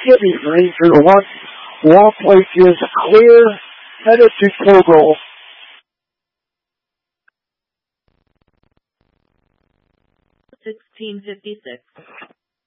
heavy rain through the wall plate is clear, headed to Togo. 1656.